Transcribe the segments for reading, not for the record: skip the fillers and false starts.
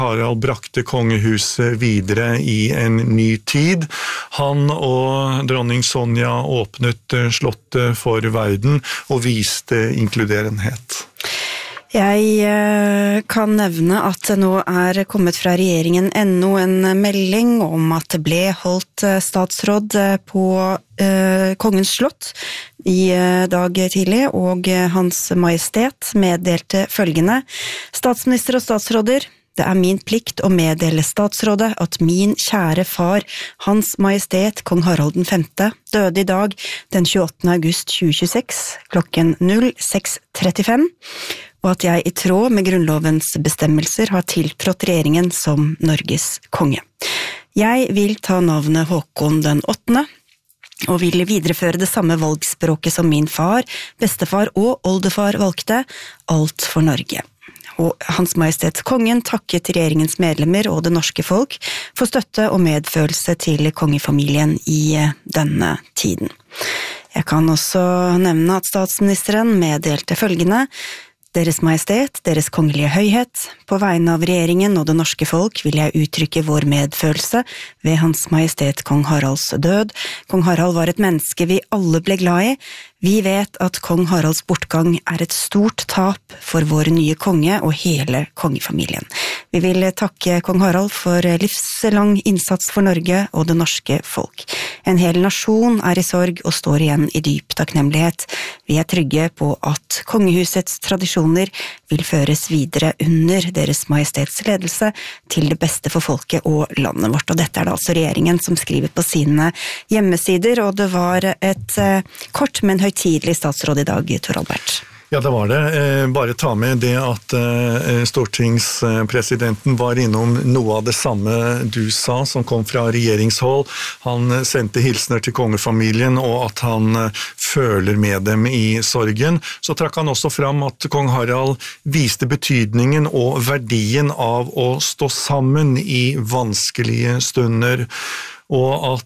Harald brakte kongehuset videre i en ny tid. Han og dronning Sonja åpnet slottet for verden og viste inkluderenhet. Jeg kan nevne at det nå kommet fra regjeringen ennå en melding om at det ble holdt statsråd på Kongens slott i dag tidlig, og Hans Majestet meddelte følgende: Statsminister og statsråder, det min plikt å meddele statsrådet at min kjære far, Hans Majestet Kong Harald den 5., døde i dag den 28. august 2026 klokken 06:35, og at jeg i tråd med grunnlovens bestemmelser har tiltrådt regjeringen som Norges konge. Jeg vil ta navnet Håkon den 8., og vil videreføre det samme valgspråket som min far, bestefar og oldefar valgte, alt for Norge. Og Hans Majestet Kongen takket regjeringens medlemmer og det norske folk for støtte og medfølelse til kongefamilien i denne tiden. Jeg kan også nevne at statsministeren meddelte følgende: Deres Majestet, Deres kongelige høyhet, på vegne av regjeringen og det norske folk vil jeg uttrykke vår medfølelse ved Hans Majestet Kong Haralds død. Kong Harald var et menneske vi alle ble glad i. Vi vet at Kong Haralds bortgang et stort tap for vår nye konge og hele kongefamilien. Vi vil takke Kong Harald for livslang innsats for Norge og det norske folk. En hel nasjon i sorg og står igjen i dyp takknemlighet. Vi trygge på at kongehusets tradisjoner vil føres videre under Deres Majestets ledelse til det beste for folket og landet vårt. Og dette det altså regjeringen som skriver på sine hjemmesider, og det var et kort, men høytidelig statsråd i dag, Tor Albert. Ja, det var det. Bare ta med det at stortingspresidenten var innom noe av det samme du sa, som kom fra regjeringshold. Han sendte hilsner til kongefamilien, og at han føler med dem i sorgen. Så trakk han også fram at kong Harald viste betydningen og verdien av å stå sammen i vanskelige stunder, og at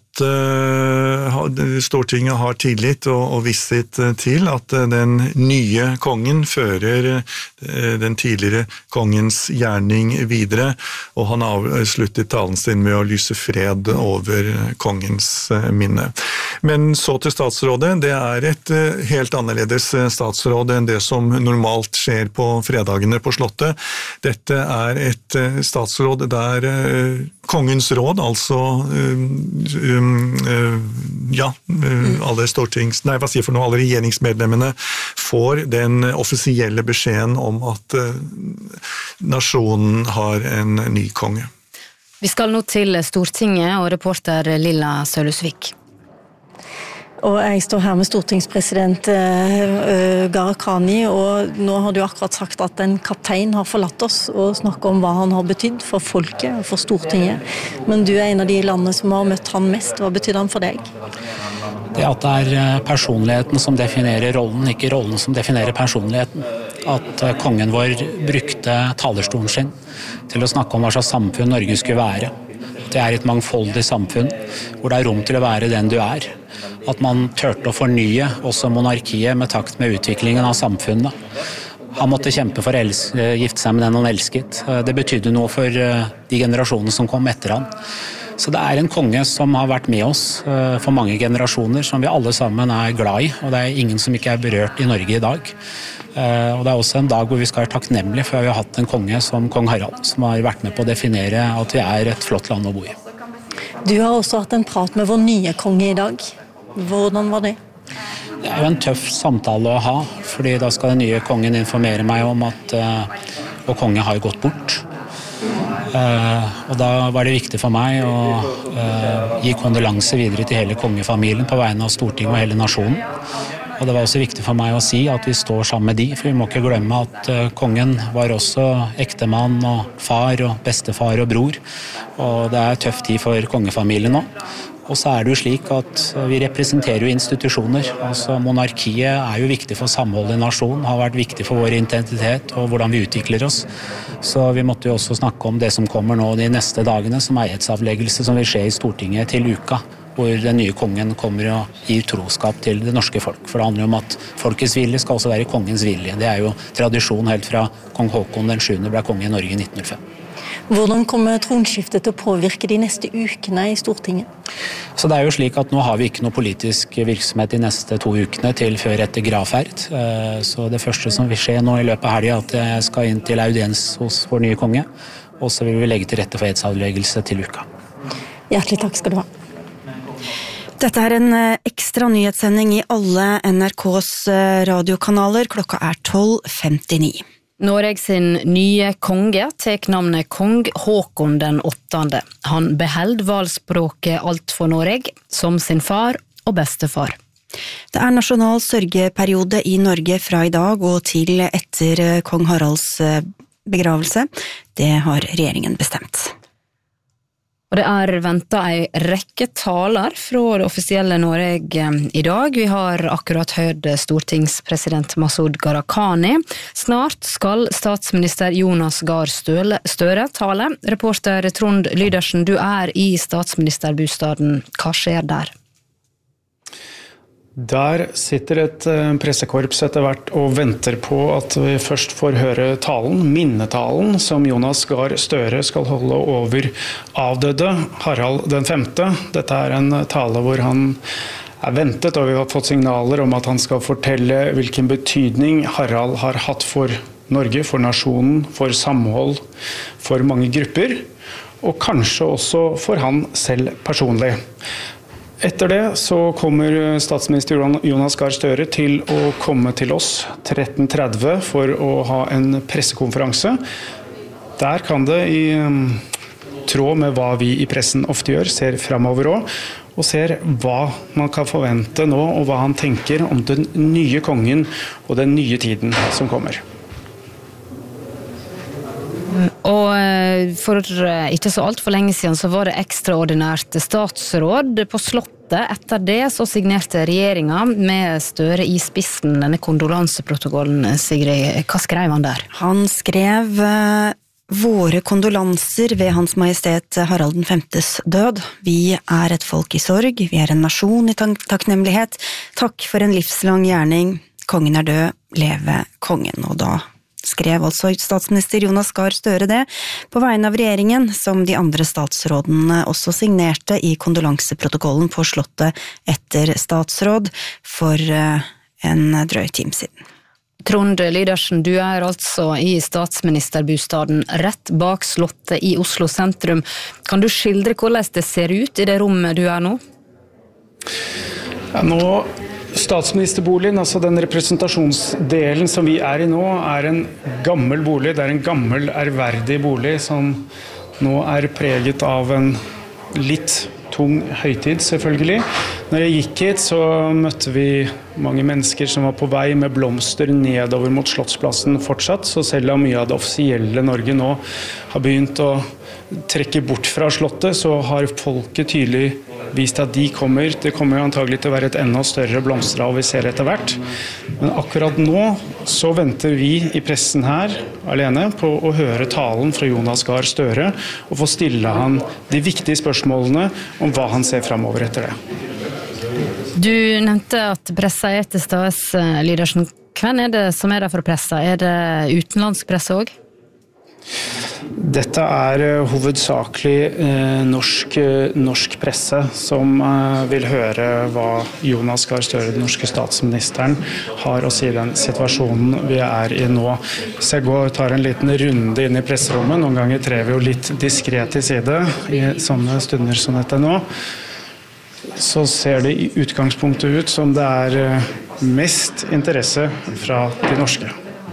Stortinget har tillit og visshet til at den nye kongen fører den tidligere kongens gjerning videre, og han avsluttet talen sin med å lyse fred over kongens minne. Men så til statsrådet. Det et helt annerledes statsråd enn det som normalt skjer på fredagene på slottet. Dette et statsråd der kongens råd, altså alle regjeringsmedlemmene får den offisielle beskjeden om at nasjonen har en ny konge. Vi skal nå til Stortinget og reporter Lilla Sølhusvik. Og jeg står her med stortingspresident Gharahkhani, og nå har du akkurat sagt at en kaptein har forlatt oss og snakket om hva han har betydd for folket og for Stortinget. Men du en av de landene som har møtt han mest. Hva betydde han for deg? Det at det personligheten som definerer rollen, ikke rollen som definerer personligheten. At kongen vår brukte talerstolen sin til å snakke om hva slags samfunn Norge skulle være. Det et mangfoldig samfunn hvor det rom til å være den du At man tørte å fornye også monarkiet med takt med utviklingen av samfunnet. Han måtte kjempe for å gifte seg med den han elsket. Det betydde noe for de generasjonene som kom etter han. Så det en konge som har vært med oss for mange generasjoner, som vi alle sammen glad i, og det ingen som ikke berørt i Norge i dag. Og det også en dag hvor vi skal være takknemlige for at vi har hatt en konge som kong Harald, som har vært med på å definere at vi et flott land å bo i. Du har også hatt en prat med vår nye konge i dag. Hvordan var det? Det jo en tøff samtale å ha, fordi da skal den nye kongen informere meg om at vår konge har gått bort. Og da var det viktig for meg å gi kondolanse videre til hele kongefamilien på vegne av Stortinget og hele nasjonen. Og det var også viktig for meg å si at vi står sammen med de, for vi må ikke glemme at kongen var også ektemann og far og bestefar og bror. Og det tøff tid for kongefamilien nå. Og så det jo slik at vi representerer jo institusjoner. Altså monarkiet jo viktig for samholdet i nasjonen, har vært viktig for vår identitet og hvordan vi utvikler oss. Så vi måtte jo også snakke om det som kommer nå de neste dagene, som edsavleggelse som vil skje i Stortinget til uka, hvor den nye kongen kommer og gir troskap til det norske folk. For det handler om at folkets vilje skal også være kongens vilje. Det jo tradisjon helt fra kong Håkon den 7. ble konge i Norge i 1905. Hvordan kommer tronskiftet til å påvirke de neste ukene i Stortinget? Så det jo slik at nå har vi ikke noe politisk virksomhet de neste 2 ukene til før etter gravferd. Så det første som vil skje nå i løpet av helgen at jeg skal inn til audiens hos vår nye konge, og så vil vi legge til rette for edsavleggelse til uka. Hjertelig takk skal du ha. Dette en ekstra nyhetssending i alle NRKs radiokanaler. Klokka 12:59. Noreg sin nye konge tek navnet Kong Håkon den 8. Han beheld valspråket Alt for Noreg, som sin far og bestefar. Det nasjonal sørgeperiode i Norge fra i dag og til etter kong Haralds begravelse. Det har regjeringen bestemt. Og det ventet en rekke taler fra det offisielle Norge i dag. Vi har akkurat hørt stortingspresident Masud Gharahkhani. Snart skal statsminister Jonas Gahr Støre tale. Reporter Trond Lydersen, du i statsministerbostaden. Hva skjer der? Der sitter et pressekorps etter hvert og venter på at vi først får høre talen, minnetalen, som Jonas Gahr Støre skal holde over avdøde Harald den 5. Dette en tale hvor han ventet, og vi har fått signaler om at han skal fortelle hvilken betydning Harald har hatt for Norge, for nasjonen, for samhold, for mange grupper, og kanskje også for han selv personlig. Etter det så kommer statsminister Jonas Gahr Støre til å komme til oss 13:30 for å ha en pressekonferanse. Der kan det i tråd med hva vi i pressen ofte gjør, ser fremover også, og ser hva man kan forvente nå, og hva han tenker om den nye kongen og den nye tiden som kommer. Og for ikke så alt for lenge siden så var det ekstraordinært statsråd på Slottet. Etter det så signerte regjeringen med Støre i spissen denne kondolanseprotokollen. Sigrid, hva skrev han der? Han skrev våre kondolanser ved Hans Majestet Harald den 5.s død. Vi et folk i sorg, vi en nasjon i takknemlighet. Takk for en livslang gjerning. Kongen død, leve kongen. Og da skrev altså statsminister Jonas Gahr Støre det på vegne av regjeringen, som de andre statsrådene også signerte i kondolanseprotokollen på Slottet etter statsråd for en drøy time siden. Trond Lydersen, du altså i statsministerbostaden rett bak Slottet i Oslo sentrum. Kan du skildre hvordan det ser ut i det rommet du nå? Ja, nå statsministerboligen, altså den representasjonsdelen som vi i nå, en gammel bolig. Det en gammel, ærverdig bolig som nå preget av en litt tung høytid, selvfølgelig. Når jeg gikk hit, så møtte vi mange mennesker som var på vei med blomster nedover mot Slottsplassen fortsatt, så selv om mye av det offisielle Norge nå har begynt å trekke bort fra Slottet, så har folket tydelig vist at de kommer. Det kommer antagelig til å være et enda større blomsterhav vi ser etter hvert. Men akkurat nå så venter vi i pressen her alene på å høre talen fra Jonas Gahr Støre og få stille han de viktige spørsmålene om hva han ser fremover etter det. Du nevnte at pressa til stades, Lydersen. Hvem det som der for pressa? Det utenlandsk presse også? Dette hovedsakelig norsk presse som vil høre hva Jonas Gahr Støre, den norske statsministeren, har å si i den situasjonen vi i nå. Så jeg tar en liten runde inn i presserommet. Noen ganger trer vi jo litt diskret til side i sånne stunder som dette nå. Så ser det i utgangspunktet ut som det mest interesse fra de norske.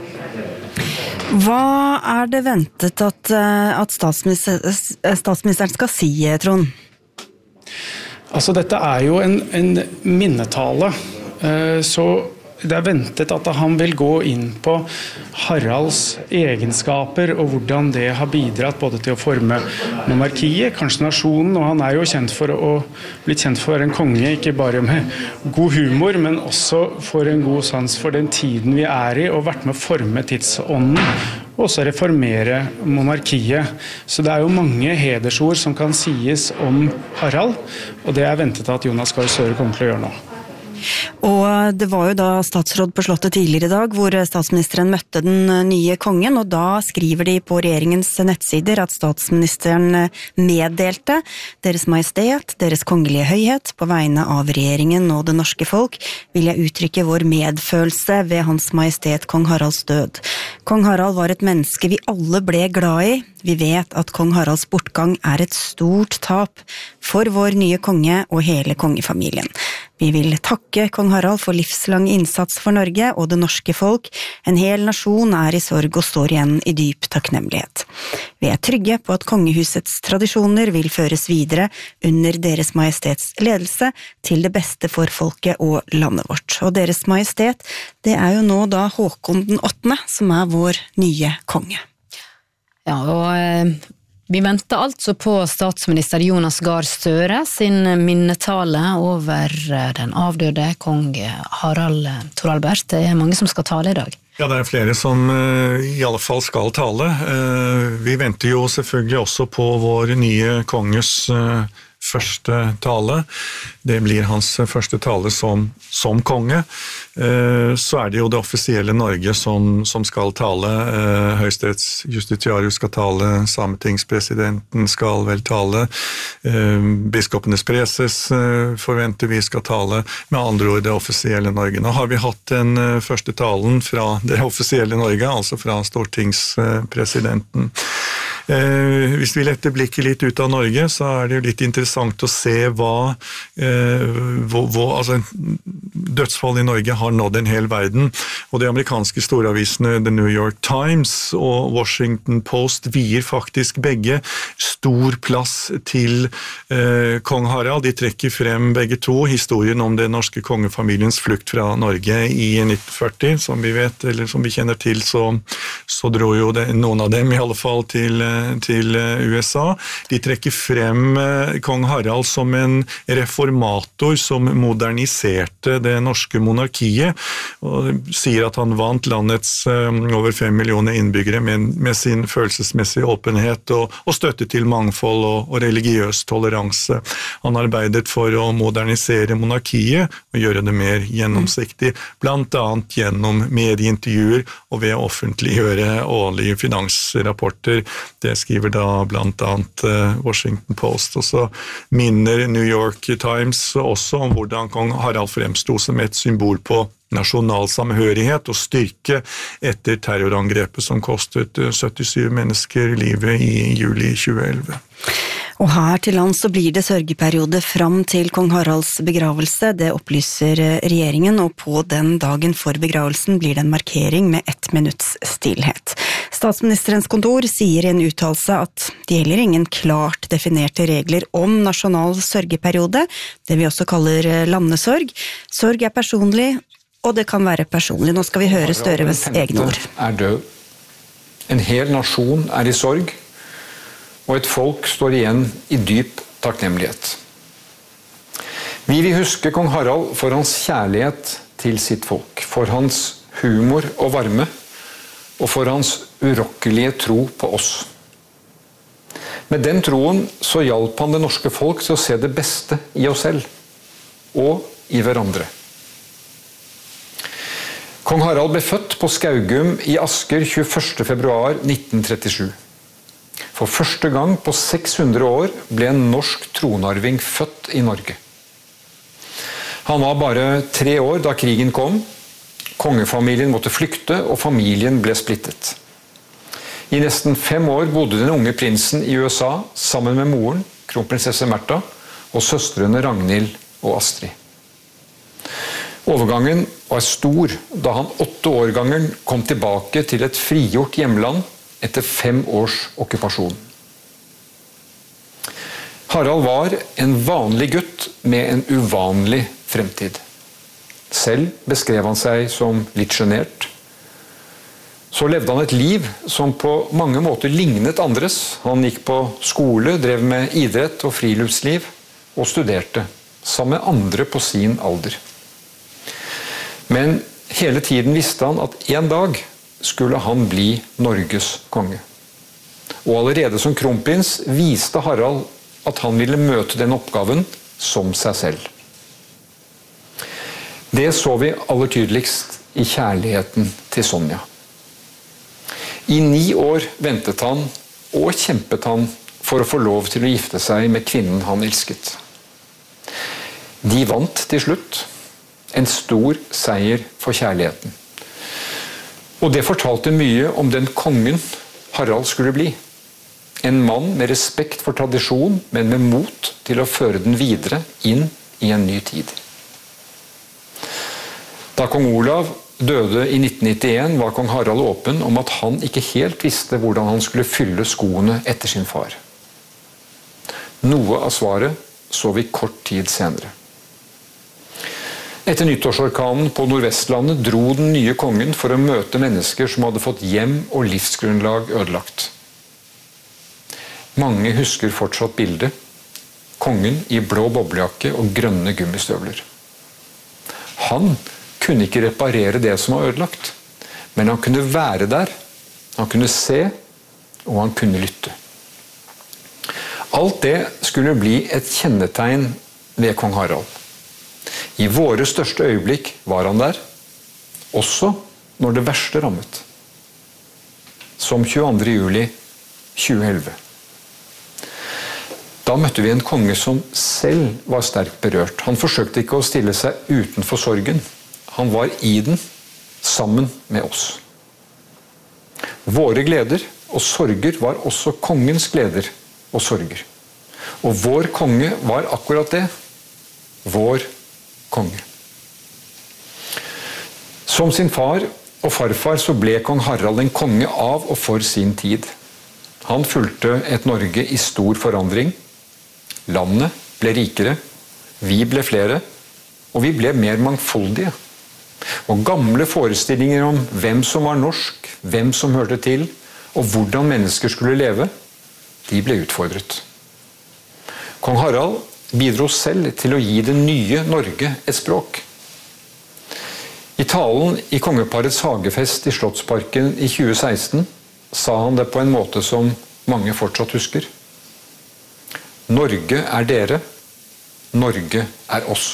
Hva det ventet at statsministeren skal si, Trond? Altså, dette jo en minnetale, så det ventet at han vil gå inn på Haralds egenskaper og hvordan det har bidratt både til å forme monarkiet, kanskje nasjonen, og han jo kjent for å bli kjent for å være en konge, ikke bare med god humor, men også for en god sans for den tiden vi i, og vært med å forme tidsånden, og også reformere monarkiet. Så det jo mange hedersord som kan sies om Harald, og det ventet at Jonas Gahr Støre kommer til å gjøre nå. Og det var jo da statsråd på Slottet tidligere i dag, hvor statsministeren møtte den nye kongen, og da skriver de på regjeringens nettsider at statsministeren meddelte Deres Majestet, Deres Kongelige Høyhet, på vegne av regjeringen og det norske folk, vil jeg uttrykke vår medfølelse ved Hans Majestet Kong Haralds død. Kong Harald var et menneske vi alle ble glad i. Vi vet at kong Haralds bortgang er et stort tap for vår nye konge og hele kongefamilien. Vi vil takke kong Harald for livslang innsats for Norge og det norske folk. En hel nasjon er i sorg og står igjen i dyp takknemlighet. Vi er trygge på at kongehusets tradisjoner vil føres videre under Deres Majestets ledelse til det beste for folket og landet vårt. Og Deres Majestet, det er jo nå da Håkon den 8. som er vår nye konge. Ja, og vi venter altså på statsminister Jonas Gahr Støre sin minnetale over den avdøde kong Harald Toralbert. Det er mange som skal tale i dag. Ja, det er flere som i alle fall skal tale. Vi venter jo selvfølgelig også på vår nye konges første tale. Det blir hans første tale som konge. Så er det jo det offisielle Norge som skal tale. Høyesterettsjustitiarius skal tale, Sametingspresidenten skal vel tale, biskopenes preses forventer vi skal tale, med andre ord det offisielle Norge. Nå har vi hatt den første talen fra det offisielle Norge, altså fra stortingspresidenten. Hvis vi letter blikket litt ut av Norge, så er det jo litt interessant å se hva altså, dødsfall i Norge har nådd en hel verden, og de amerikanske storavisene The New York Times og Washington Post vier faktisk begge stor plass til kong Harald. De trekker frem begge to historien om den norske kongefamiliens flukt fra Norge i 1940, som vi vet, eller som vi kjenner til, så dro jo noen av dem i alle fall til USA. De trekker frem kong Harald som en reformator som moderniserte det norske monarkiet, og sier at han vant landets over 5 millioner innbyggere med sin følelsesmessige åpenhet og støtte til mangfold og religiøs toleranse. Han arbeidet for å modernisere monarkiet og gjøre det mer gjennomsiktig, blant annet gjennom medieintervjuer og ved å offentliggjøre årlige finansrapporter. Det skriver da blant annet Washington Post, og så minner New York Times også om hvordan kong Harald fremsto som et symbol på nasjonal samhørighet og styrke etter terrorangrepet som kostet 77 mennesker livet i juli 2011. Og her til land så blir det sørgeperiode fram til kong Haralds begravelse, det opplyser regjeringen, og på den dagen for begravelsen blir det en markering med 1 minutts stillhet. Statsministerens kontor sier i en uttalelse at det gjelder ingen klart definerte regler om nasjonal sørgeperiode, det vi også kaller landesorg. Sorg er personlig, og det kan være personlig. Nå skal vi høre Støres egne ord. Er død. En hel nasjon er i sorg, og et folk står igjen i dyp takknemlighet. Vi vil huske kong Harald for hans kjærlighet til sitt folk, for hans humor og varme, og for hans urokkelige tro på oss. Med den troen så hjalp han det norske folk til å se det beste i oss selv, og i hverandre. Kong Harald ble født på Skaugum i Asker 21. februar 1937. For første gang på 600 år ble en norsk tronarving født i Norge. Han var bare 3 år da krigen kom. Kongefamilien måtte flykte, og familien ble splittet. I nesten 5 år bodde den unge prinsen i USA sammen med moren, kronprinsesse Märtha, og søstrene Ragnhild og Astrid. Overgangen var stor da han 8 år gammel kom tilbake til et frigjort hjemland etter 5 års okkupasjon. Harald var en vanlig gutt med en uvanlig fremtid. Selv beskrev han seg som litt genert. Så levde han et liv som på mange måter lignet andres. Han gikk på skole, drev med idrett og friluftsliv, og studerte, sammen med andre på sin alder. Men hele tiden visste han at en dag skulle han bli Norges konge. Og allerede som kronprins viste Harald at han ville møte den oppgaven som seg selv. Det så vi aller tydeligst i kjærligheten til Sonja. I 9 år ventet han og kjempet han for å få lov til å gifte seg med kvinnen han elsket. De vant til slutt, en stor seier for kjærligheten. Og det fortalte mye om den kongen Harald skulle bli. En mann med respekt for tradisjon, men med mot til å føre den videre inn i en ny tid. Da kong Olav døde i 1991, var kong Harald åpen om at han ikke helt visste hvordan han skulle fylle skoene etter sin far. Noe av svaret så vi kort tid senere. Etter nyttårsorkanen på Nordvestlandet dro den nye kongen for å møte mennesker som hadde fått hjem og livsgrunnlag ødelagt. Mange husker fortsatt bildet. Kongen i blå boblejakke og grønne gummistøvler. Han kunne ikke reparere det som var ødelagt, men han kunne være der, han kunne se, og han kunne lytte. Alt det skulle bli et kjennetegn ved kong Harald. I våre største øyeblikk var han der, også når det verste rammet. Som 22. juli 2011. Da møtte vi en konge som selv var sterkt berørt. Han forsøkte ikke å stille seg utenfor sorgen. Han var i den, sammen med oss. Våre gleder og sorger var også kongens gleder og sorger. Og vår konge var akkurat det. Vår konge. Som sin far og farfar så ble kong Harald en konge av og for sin tid. Han fulgte et Norge i stor forandring. Landet ble rikere, vi ble flere, og vi ble mer mangfoldige. Og gamle forestillinger om hvem som var norsk, hvem som hørte til, og hvordan mennesker skulle leve, de ble utfordret. Kong Harald bidro selv til å gi det nye Norge et språk. I talen i kongeparets hagefest i Slottsparken i 2016 sa han det på en måte som mange fortsatt husker. Norge er dere, Norge er oss.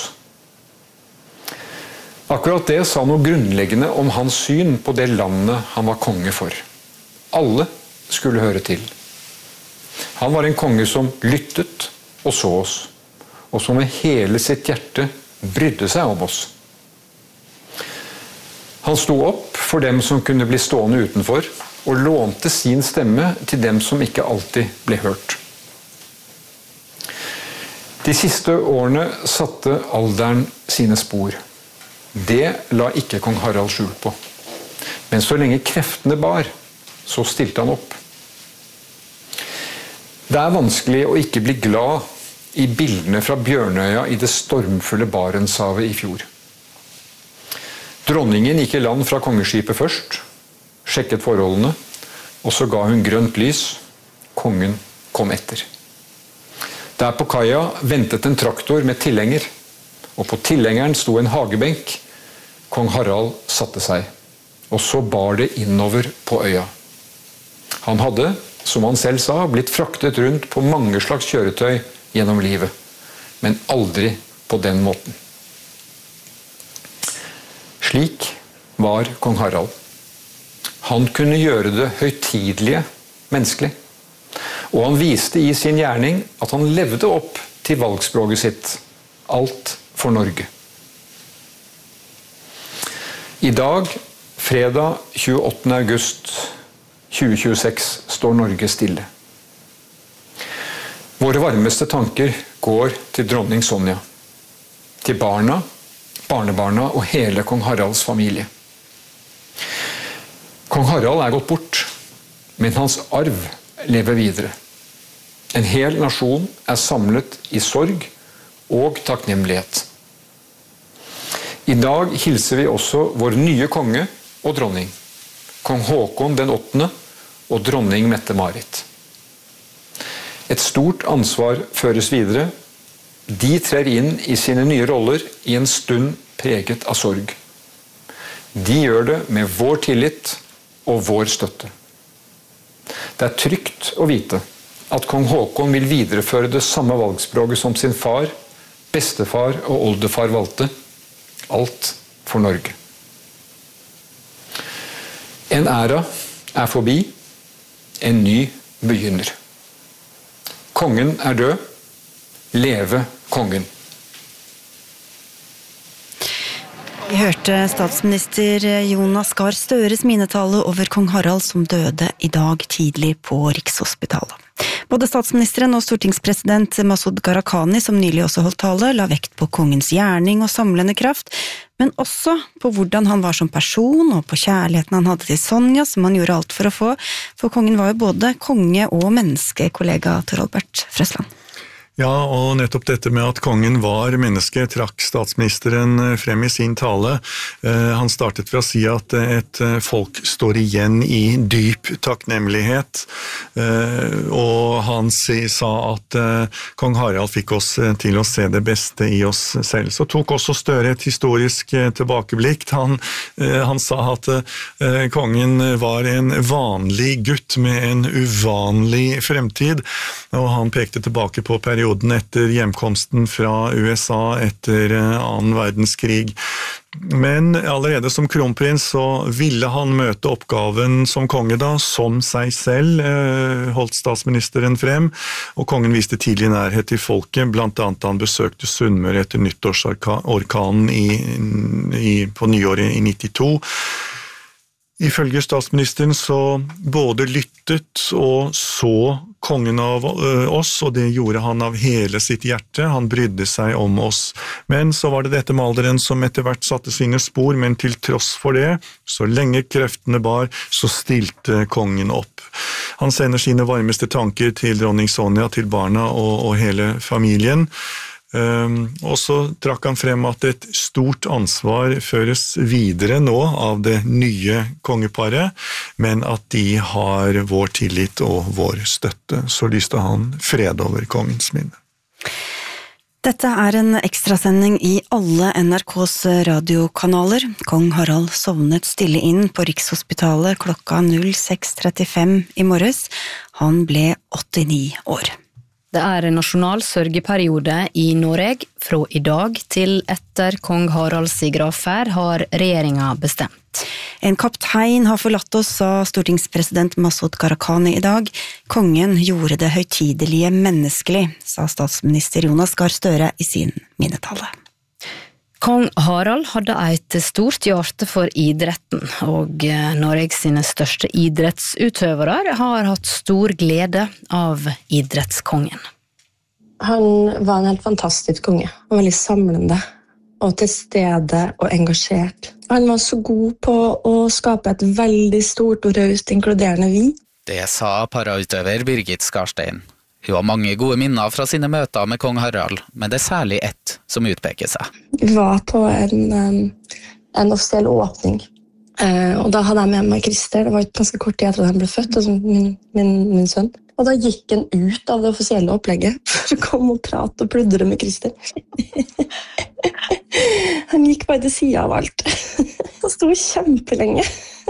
Akkurat det sa noe grunnleggende om hans syn på det landet han var konge for. Alle skulle høre til. Han var en konge som lyttet og så oss, og som med hele sitt hjerte brydde seg om oss. Han sto opp for dem som kunne bli stående utenfor, og lånte sin stemme til dem som ikke alltid ble hørt. De siste årene satte alderen sine spor. Det la ikke kong Harald skjul på. Men så lenge kreftene bar, så stilte han opp. Det er vanskelig å ikke bli glad i bildene fra Bjørnøya i det stormfulle Barentshavet i fjor. Dronningen gikk i land fra kongeskipet først, sjekket forholdene, og så ga hun grønt lys. Kongen kom etter. Der på kaia ventet en traktor med tilhenger, og på tilhengeren sto en hagebenk. Kong Harald satte seg, og så bar det innover på øya. Han hadde, som han selv sa, blitt fraktet rundt på mange slags kjøretøy gjennom livet, men aldri på den måten. Slik var kong Harald. Han kunne gjøre det høytidelige menneskelig, og han viste i sin gjerning at han levde opp til valgspråket sitt, alt for Norge. I dag, fredag 28. august 2026, står Norge stille. Våre varmeste tanker går til dronning Sonja, til barna, barnebarna og hele kong Haralds familie. Kong Harald er gått bort, men hans arv lever videre. En hel nasjon er samlet i sorg og takknemlighet. I dag hilser vi også vår nye konge og dronning, kong Håkon den 8. og dronning Mette-Marit. Et stort ansvar føres videre. De trer inn i sine nye roller i en stund preget av sorg. De gjør det med vår tillit og vår støtte. Det er trygt å vite at kong Håkon vil videreføre det samme valgspråket som sin far, bestefar og oldefar valgte. alt for Norge. En æra forbi, en ny begynner. Kongen død, leve kongen. Vi hørte statsminister Jonas Gahr Støres minnetale over kong Harald som døde i dag tidlig på Rikshospitalet. Både statsministeren og stortingspresident Masoud Gharahkhani, som nylig også holdt tale, la vekt på kongens gjerning og samlende kraft, men også på hvordan han var som person og på kjærligheten han hadde til Sonja, som han gjorde alt for å få, for kongen var jo både konge og menneske, kollega Tor Albert Frøsland. Ja, og nettopp dette med at kongen var menneske trakk statsministeren frem i sin tale. Han startet ved å si at et folk står igjen i dyp takknemlighet, og han sa at kong Harald fikk oss til å se det beste i oss selv. Så tok også Støre et historisk tilbakeblikk. Han sa at kongen var en vanlig gutt med en uvanlig fremtid, og han pekte tilbake på perioden etter hjemkomsten fra USA etter annen verdenskrig. Men allerede som kronprins så ville han møte oppgaven som konge da, som seg selv, holdt statsministeren frem, og kongen viste tidlig nærhet til folket, blant annet han besøkte Sunnmøre etter nyttårsorkanen på nyåret i 92. Ifølge statsministeren så både lyttet og så kongen av oss, og det gjorde han av hele sitt hjerte. Han brydde seg om oss. Men så var det dette med alderen som etter hvert satte sine spor, men til tross for det, så lenge kreftene bar, så stilte kongen opp. Han sender sine varmeste tanker til dronning Sonja, til barna og hele familien. Og så trakk han frem at et stort ansvar føres videre nå av det nye kongeparet, men at de har vår tillit og vår støtte. Så lyste han fred over kongens minne. Dette en ekstrasending i alle NRKs radiokanaler. Kong Harald sovnet stille inn på Rikshospitalet klokka 06:35 i morges. Han ble 89 år. Det en nasjonal sørgeperiode i Norge fra i dag til etter kong Haralds gravferd har regjeringa bestemt. En kaptein har forlatt oss, sa stortingspresident Masoud Gharahkhani i dag. Kongen gjorde det høytidelige menneskelig, sa statsminister Jonas Gahr Støre i sin minnetale. Kong Harald hadde et stort hjerte for idretten, og Norges sine største idrettsutøvere har hatt stor glede av idrettskongen. Han var en helt fantastisk konge, og veldig samlende, og til stede og engasjert. Han var så god på å skape et veldig stort og raust inkluderende vi. Det sa parautøver Birgit Skarstein. Hun har mange gode minner fra sine møter med kong Harald, men det særlig ett som utpeker seg. Vi var på en offisiell åpning, og da hadde jeg med meg Christer. Det var ikke ganske kort tid etter at han ble født, altså min sønn. Og da gikk han ut av det offisielle opplegget for å komme og prate og pludre med Christer. Han gikk bare til siden av alt. Han sto kjempelenge.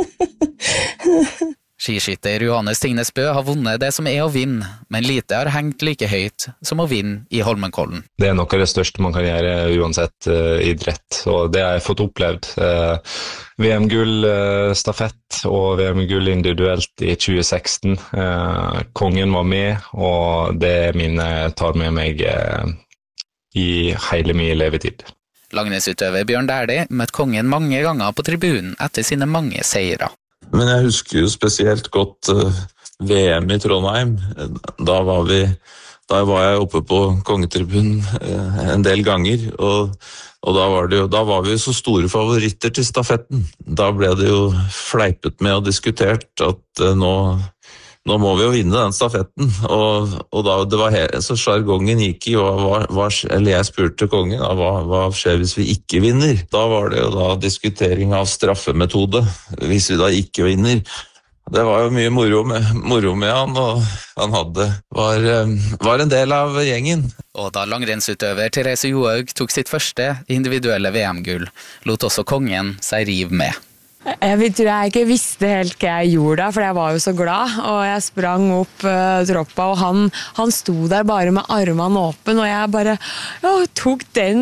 Skiskytter Johannes Tingnes Bø har vunnet det som å vinne, men lite har hengt like høyt som å vinne i Holmenkollen. Det noe av det største man kan gjøre uansett idrett, og det har jeg fått opplevd. VM-gull stafett og VM-gull individuelt i 2016. Kongen var med, og det minnet jeg tar med meg i hele min levetid. Langrennsutøver Bjørn Dæhlie møtte kongen mange ganger på tribunen etter sine mange seire. Men jeg husker jo spesielt godt VM i Trondheim. Da var jeg oppe på kongetribunen en del ganger, og da var vi så store favoritter til stafetten. Da ble det jo fleipet med og diskutert at nå må vi jo vinne den stafetten, og da det var så jargongen gikk i, eller jeg spurte kongen, hva skjer hvis vi ikke vinner? Da var det jo da diskutering av straffemetode, hvis vi da ikke vinner. Det var jo mye moro med han, og han var en del av gjengen. Og da langrennsutøver Therese Johaug tok sitt første individuelle VM-gull, lot også kongen seg rive med. Jeg tror jeg ikke visste helt hva jeg gjorde, for jeg var jo så glad, og jeg sprang opp troppa, og han sto der bare med armene åpen, og jeg bare tok den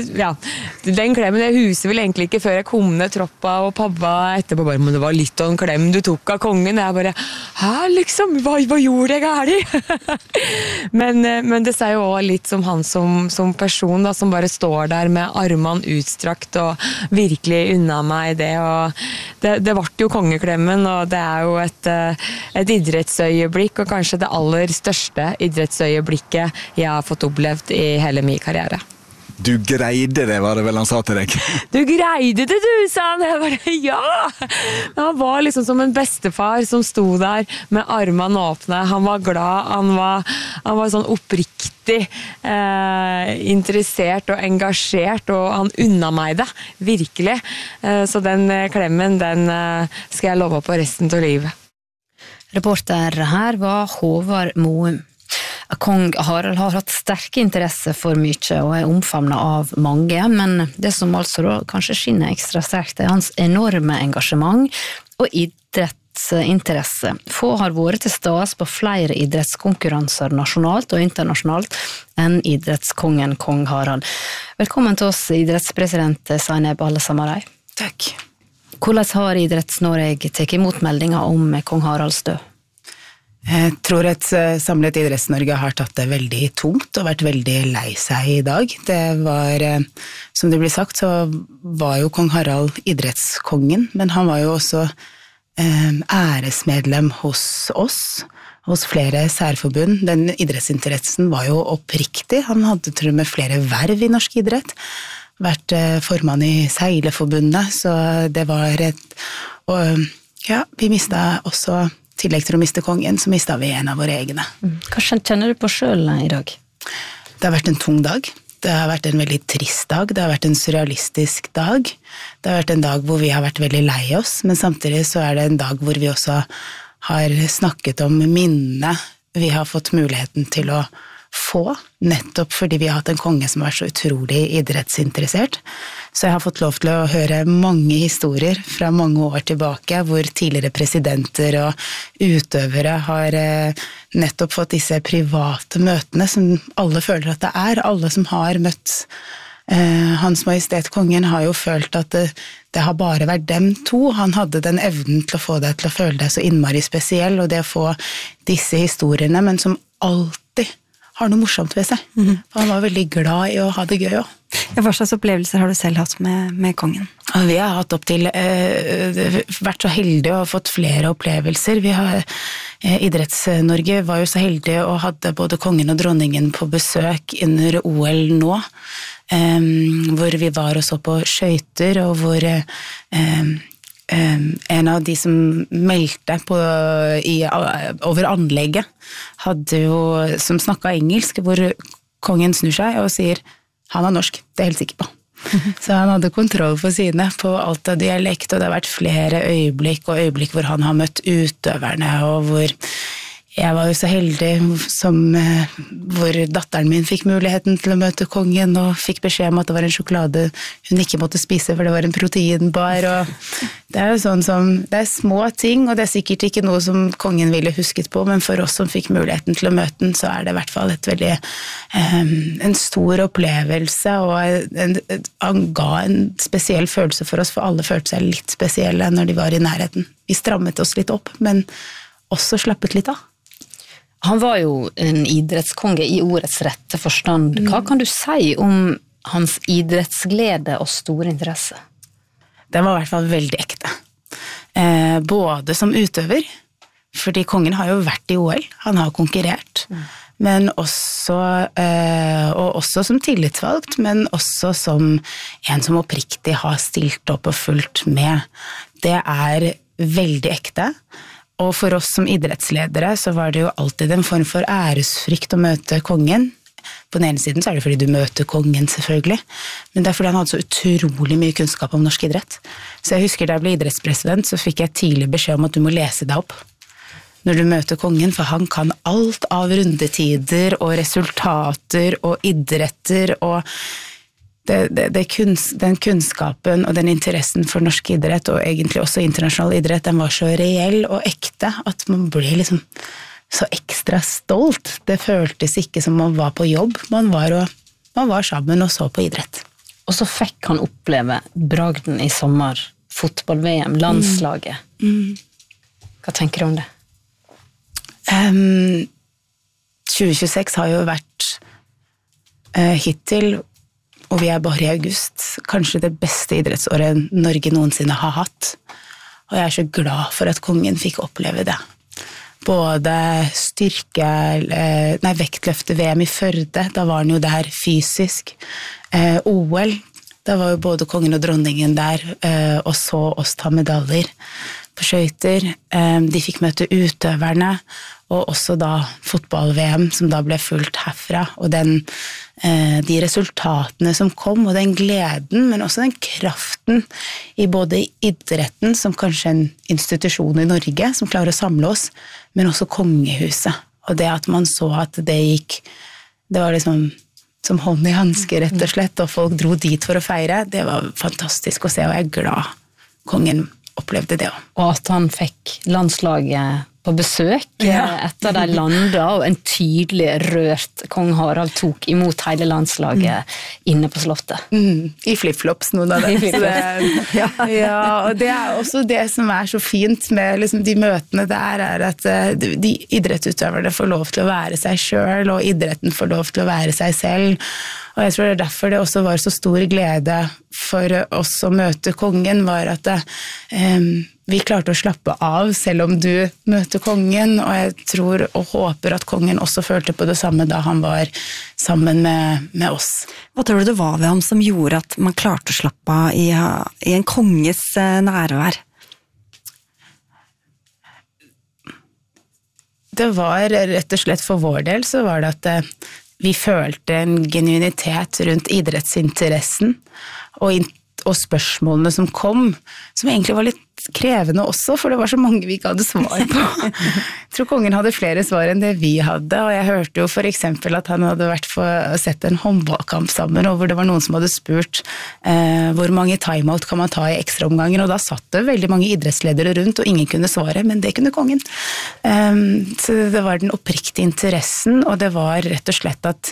den klemmen. Jeg huset vel egentlig ikke før jeg kom ned troppa, og pappa etterpå bare, men det var litt av en klem du tok av kongen. Jeg bare, liksom, hva gjorde jeg gærlig? men det sier jo også litt som han som person, da, som bare står der med armene utstrakt, og virkelig unna meg det, og det ble jo kongeklemmen, og det jo et idrettsøyeblikk, og kanskje det aller største idrettsøyeblikket jeg har fått opplevd i hele min karriere. Du greide det, var det vel han sa til deg? Du greide det, du, sa han. Jeg bare, ja! Han var liksom som en bestefar som sto der med armene åpne. Han var glad, han var sånn oppriktig interessert og engasjert, og han unna meg det, virkelig. Så den klemmen, den skal jeg love på resten av livet. Reporter her var Håvard Moum. Kong Harald har hatt sterke interesse for mye og omfavnet av mange, men det som altså da kanskje skinner ekstra sterkt hans enorme engasjement og idrettsinteresse. Få har vært til stede på flere idrettskonkurranser nasjonalt og internasjonalt enn idrettskongen Kong Harald. Velkommen til oss, idrettspresident Zaineb Al-Samarai. Takk. Hvordan har Idretts-Norge tatt imot meldinger om Kong Haralds død? Jeg tror et samlet Idretts-Norge har tatt det veldig tungt og vært veldig lei seg i dag. Det var, som det ble sagt, så var jo kong Harald idrettskongen, men han var jo også æresmedlem hos oss, hos flere særforbund. Den idrettsinteressen var jo oppriktig. Han hadde tror jeg med flere verv i norsk idrett, vært formann i Seileforbundet, så det var og ja, vi mistet også tillegg til å miste kongen, så mistet vi en av våre egne. Hva kjenner du på selv i dag? Det har vært en tung dag. Det har vært en veldig trist dag. Det har vært en surrealistisk dag. Det har vært en dag hvor vi har vært veldig lei oss, men samtidig så det en dag hvor vi også har snakket om minnene vi har fått muligheten til å få, nettopp fordi vi har hatt en konge som har vært så utrolig idrettsinteressert. Så jeg har fått lov til å høre mange historier fra mange år tilbake, hvor tidligere presidenter og utøvere har nettopp fått disse private møtene som alle føler at det alle som har møtt Hans Majestet Kongen har jo følt at det har bare vært dem to. Han hadde den evnen til å få deg til å føle deg så innmari spesiell, og det å få disse historiene, men som alltid har noe morsomt ved seg. For han var veldig glad i å ha det gøy også. Ja, hva slags opplevelser har du selv hatt med kongen? Vi har hatt opp til, vært så heldige og fått flere opplevelser. Idretts-Norge var jo så heldige og hadde både kongen og dronningen på besøk under OL nå, hvor vi var og så på skøyter, og hvor en av de som meldte over anlegget hadde jo, som snakket engelsk, hvor kongen snur seg og sier han norsk, det jeg helt sikker på. Så han hadde kontroll på sine på alt av dialekt, og det har vært flere øyeblikk hvor han har møtt utøverne, og hvor jeg var jo så heldig hvor datteren min fikk muligheten til å møte kongen, og fikk beskjed om at det var en sjokolade hun ikke måtte spise, for det var en proteinbar, og det jo sånn som, det små ting, og det sikkert ikke noe som kongen ville husket på, men for oss som fikk muligheten til å møte den, så det i hvert fall et veldig, en stor opplevelse, og han ga en spesiell følelse for oss, for alle følte seg litt spesielle når de var i nærheten. Vi strammet oss litt opp, men også slappet litt av. Han var jo en idrettskonge i ordets rette forstand. Hva kan du si om hans idrettsglede og store interesse? Det var i hvert fall veldig ekte. Både som utøver, fordi kongen har jo vært i OL, han har konkurrert, men også, og også som tillitsvalgt, men også som en som oppriktig har stilt opp og fulgt med. Det veldig ekte. Og for oss som idrettsledere så var det jo alltid en form for æresfrykt å møte kongen. På den ene siden så det fordi du møter kongen selvfølgelig, men det fordi han hadde så utrolig mye kunnskap om norsk idrett. Så jeg husker da jeg ble idrettspresident, så fikk jeg tidlig beskjed om at du må lese deg opp når du møter kongen, for han kan alt av rundetider og resultater og idretter, og den kunnskapen og den interessen for norsk idrett, og egentlig også internasjonal idrett, den var så reell og ekte, at man ble liksom så ekstra stolt. Det føltes ikke som man var på jobb, man var sammen og så på idrett. Og så fikk han oppleve bragden i sommer, fotball-VM, landslaget. Hva tenker du om det? 2026 har jo vært hittil, og vi bare i august, kanskje det beste idrettsåret Norge noensinne har hatt. Og jeg så glad for at kongen fikk oppleve det. Både vektløfte-VM i Førde, da var han jo der fysisk. OL, da var jo både kongen og dronningen der, og så oss ta medaljer på skøyter. De fikk møte utøverne, og også da fotball-VM, som da ble fulgt herfra, og de resultatene som kom, og den gleden, men også den kraften i både idretten, som kanskje en institusjon i Norge, som klarer å samle oss, men også kongehuset. Og det at man så at det var liksom som hånd i handske, rett og slett, og folk dro dit for å feire, det var fantastisk å se, og jeg er glad kongen opplevde det også. Og at han fikk landslaget på besøk etter de landet, og en tydelig rørt kong Harald tok imot hele landslaget inne på slottet. I flip-flops noen av dem. Og det er også det som er så fint med liksom, de møtene der, er at de idrettsutøverne får lov til å være seg selv, og idretten får lov til å være seg selv. Og jeg tror det er derfor det også var så stor glede for oss å møte kongen, var at vi klarte å slappe av selv om du møter kongen, og jeg tror og håper at kongen også følte på det samme da han var sammen med oss. Hva tror du det var ved ham som gjorde at man klarte å slappe av i en konges nærvær? Det var rett og slett for vår del, så var det at vi følte en genuinitet rundt idrettsinteressen og spørsmålene som kom, som egentlig var litt krevende også, for det var så mange vi ikke hadde svar på. Jeg tror kongen hadde flere svar enn det vi hadde, og jeg hørte jo for eksempel at han hadde sett en håndballkamp sammen, og hvor det var noen som hadde spurt hvor mange timeout kan man ta i ekstraomganger, og da satt det veldig mange idrettsledere rundt, og ingen kunne svare, men det kunne kongen. Så det var den oppriktige interessen, og det var rett og slett at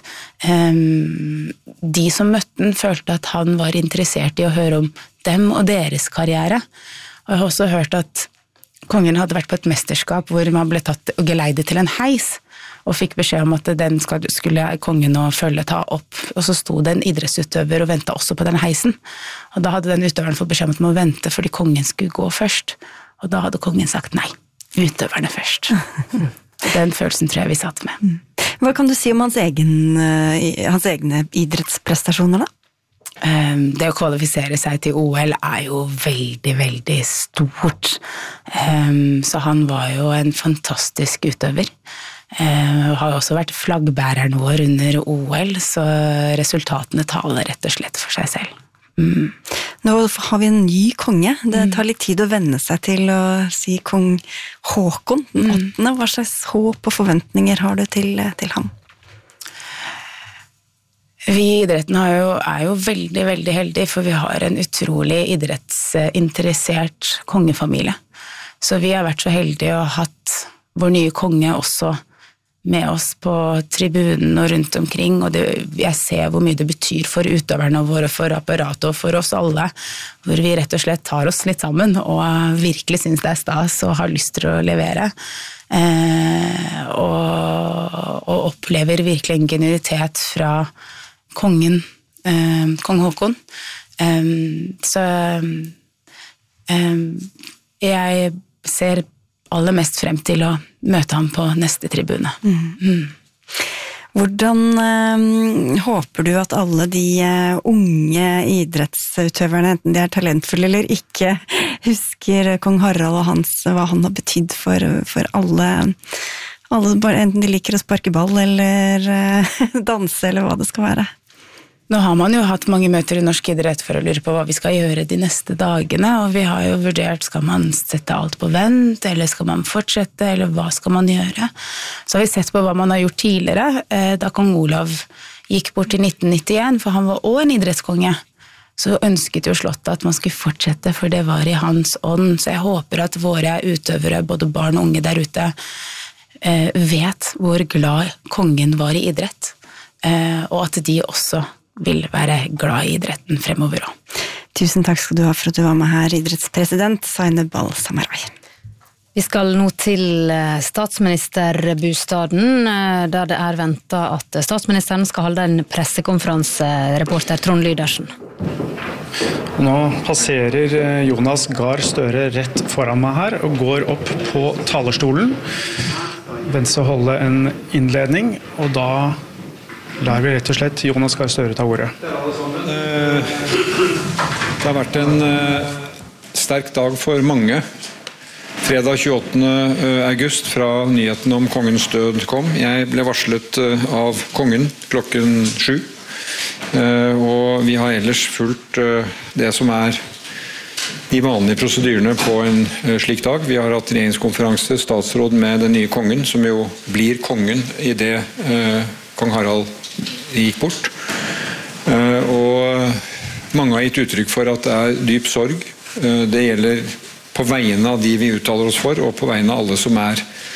de som møtte den følte at han var interessert i å høre om dem og deres karriere. Og jeg har også hørt at kongen hadde vært på et mesterskap hvor man ble tatt og geleidet til en heis, og fikk beskjed om at den skulle kongen og følget ta opp, og så sto det en idrettsutøver og ventet også på den heisen, og da hadde den utøveren fått beskjed om at man må vente fordi kongen skulle gå først, og da hadde kongen sagt nei, utøverne først. Den følelsen tror jeg vi satt med. Hva kan du si om hans egne idrettsprestasjoner da? Det å kvalifisere seg til OL er jo veldig, veldig stort. Så han var jo en fantastisk utøver. Har også vært flaggbæreren vår under OL, så resultatene taler rett og slett for seg selv. Nå har vi en ny konge. Det tar litt tid å venne seg til å si kong Håkon den 8. Hva slags håp og forventninger har du til ham? Vi i idretten er jo veldig, veldig heldige, for vi har en utrolig idrettsinteressert kongefamilie. Så vi har vært så heldige å ha hatt vår nye konge også med oss på tribunen og rundt omkring, og jeg ser hvor mye det betyr for utøverne våre, for apparatet og for oss alle, hvor vi rett og slett tar oss litt sammen og virkelig synes det er stas og har lyst til å levere. Og opplever virkelig en genuinitet fra kong Håkon. Så jeg ser aller mest frem til å møte ham på neste tribune. Hvordan håper du at alle de unge idrettsutøverne, enten de er talentfulle eller ikke, husker kong Harald og hva han har betydd for alle, enten de liker å sparke ball eller danse eller hva det skal være? Nå har man jo hatt mange møter i norsk idrett for å lure på hva vi skal gjøre de neste dagene, og vi har jo vurdert, skal man sette alt på vent, eller skal man fortsette, eller hva skal man gjøre? Så har vi sett på hva man har gjort tidligere, da kong Olav gikk bort i 1991, for han var også en idrettskonge. Så ønsket jo Slottet at man skulle fortsette, for det var i hans ånd. Så jeg håper at våre utøvere, både barn og unge der ute, vet hvor glad kongen var i idrett, og at de også vil være glad i idretten fremover også. Tusen takk skal du ha for at du var med her, idrettspresident Zainab Al-Samarai. Vi skal nå til statsministerbostaden, der det ventet at statsministeren skal holde en pressekonferanse, reporter Trond Lydersen. Nå passerer Jonas Gahr Støre rett foran meg her og går opp på talerstolen. Venstre holde en innledning, og da lar vi rett og slett Jonas Gahr Støre ta ordet. Det har vært en sterk dag for mange. Fredag 28. august fra nyheten om kongens død kom. Jeg ble varslet av kongen klokken 7. Og vi har ellers fulgt det som de vanlige prosedyrene på en slik dag. Vi har hatt regjeringskonferanse, statsråd med den nye kongen, som jo blir kongen i det kong Harald gikk bort. Og mange har gitt uttrykk for at det dyp sorg. Det gjelder på vegne av de vi uttaler oss for, og på vegne av alle som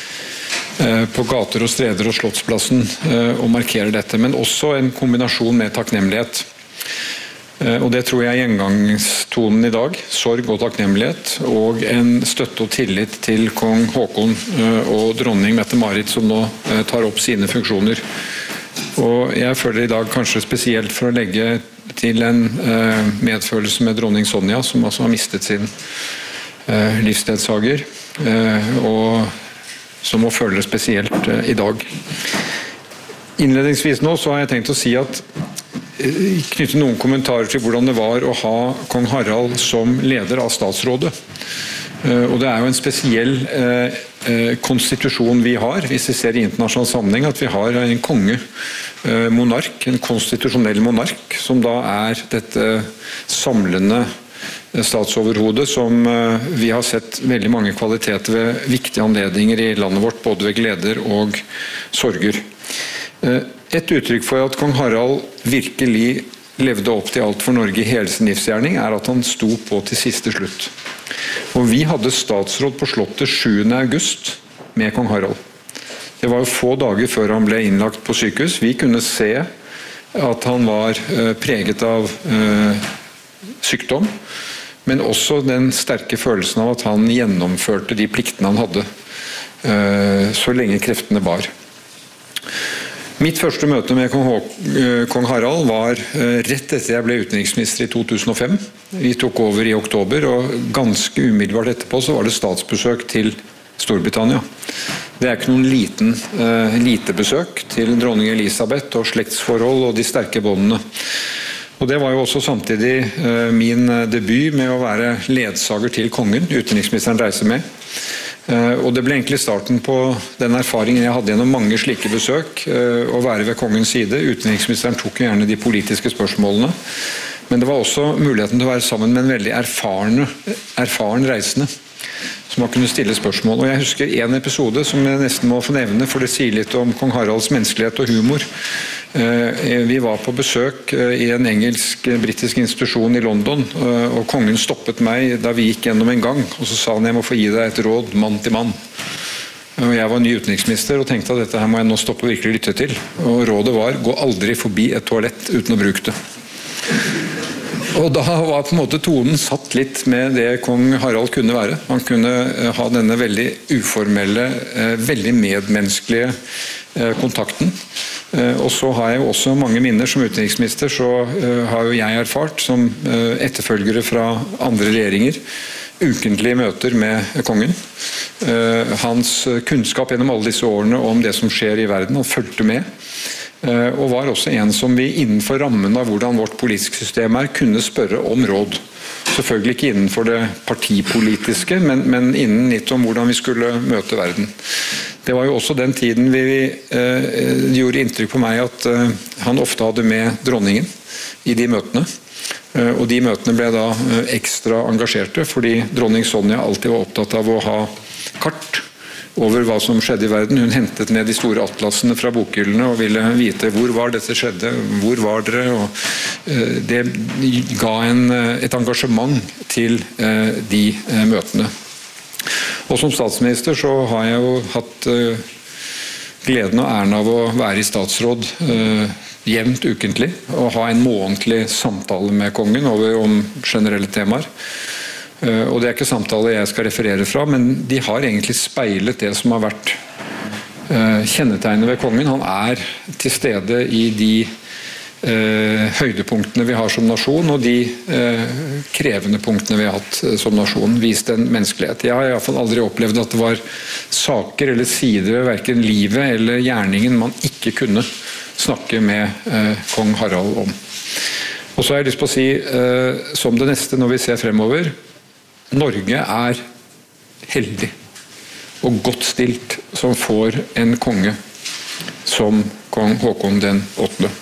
på gater og streder og Slottsplassen og markerer dette, men også en kombinasjon med takknemlighet. Og det tror jeg gjengangstonen i dag, sorg og takknemlighet, og en støtte og tillit til kong Håkon og dronning Mette-Marit, som nå tar opp sine funksjoner. Og jeg føler i dag kanskje spesielt for å legge til en medfølelse med dronning Sonja, som altså har mistet sin livsledsager, og som må føle det spesielt i dag. Innledningsvis nå så har jeg tenkt å si at knytte noen kommentarer til hvordan det var å ha kong Harald som leder av statsrådet. Og det jo en spesiell konstitusjon vi har, hvis vi ser i internasjonal sammenheng, at vi har en konge-monark, en konstitusjonell monark, som da dette samlende statsoverhodet, som vi har sett veldig mange kvaliteter ved viktige anledninger i landet vårt, både ved gleder og sorger. Et uttrykk for at kong Harald virkelig levde opp til alt for Norge i hele sin livsgjerning, at han sto på til siste slutt. Og vi hadde statsråd på Slottet 7. august med kong Harald. Det var jo få dager før han ble innlagt på sykehus. Vi kunne se at han var preget av sykdom, men også den sterke følelsen av at han gjennomførte de pliktene han hadde, så lenge kreftene bar. Mitt første møte med kong Harald var rett etter jeg ble utenriksminister i 2005. Vi tok over i oktober, og ganske umiddelbart etterpå så var det statsbesøk til Storbritannia. Det ikke noen lite besøk til dronning Elisabeth og slektsforhold og de sterke båndene. Og det var jo også samtidig min debut med å være ledsager til kongen, utenriksministeren reiser med. Og det ble egentlig starten på den erfaringen jeg hadde gjennom mange slike besøk, å være ved kongens side. Utenriksministeren tok gjerne de politiske spørsmålene, men det var også muligheten til å være sammen med en veldig erfaren reisende, som har kunnet stille spørsmål. Og jeg husker en episode som jeg nesten må få nevne, for det sier litt om kong Haralds menneskelighet og humor. Vi var på besøk i en engelsk-britisk institusjon i London, og kongen stoppet meg da vi gikk gjennom en gang, og så sa han: jeg må få gi deg et råd, mann til mann. Og jeg var ny utenriksminister og tenkte at dette her må jeg nå stoppe og virkelig lytte til. Og rådet var: gå aldri forbi et toalett uten å bruke det. Og da var på en måte tonen satt litt med det kong Harald kunne være. Han kunne ha denne veldig uformelle, veldig medmenneskelige kontakten. Og så har jeg jo også mange minner som utenriksminister, så har jo jeg erfart som etterfølgere fra andre regjeringer, ukentlige møter med kongen. Hans kunnskap gjennom alle disse årene om det som skjer i verden, han fulgte med. Og var også en som vi innenfor rammen av hvordan vårt politiske system kunne spørre om råd. Selvfølgelig ikke innenfor det partipolitiske, men innen litt om hvordan vi skulle møte verden. Det var jo også den tiden det gjorde inntrykk på meg at han ofte hadde med dronningen. i de møtene. Og de møtene ble da ekstra engasjerte, fordi dronning Sonja alltid var opptatt av å ha kart over hva som skjedde i verden. Hun hentet ned de store atlasene fra bokhyllene og ville vite hvor var dette skjedde, hvor var dere, og det ga et engasjement til de møtene. Og som statsminister så har jeg jo hatt gleden og æren av å være i statsråd jevnt ukentlig og ha en månedlig samtale med kongen om generelle temaer. Og det er ikke samtaler jeg skal referere fra, men de har egentlig speilet det som har vært kjennetegnet ved kongen. Han er til stede i de høydepunktene vi har som nasjon, og de krevende punktene vi har hatt som nasjon, vist en menneskelighet. Jeg har i hvert fall aldri opplevd at det var saker eller sider ved hverken livet eller gjerningen man ikke kunne snakke med kong Harald om. Og så har jeg lyst på å si, som det neste når vi ser fremover, Norge er heldig og godt stilt som får en konge som kong Håkon den 8.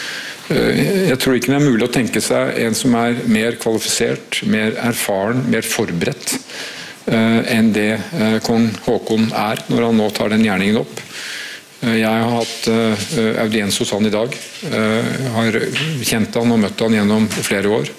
Jeg tror ikke det er mulig å tenke seg en som er mer kvalifisert, mer erfaren, mer forberedt enn det kong Håkon er når han nå tar den gjerningen opp. Jeg har hatt audiens hos han i dag, har kjent han og møtt han gjennom flere år,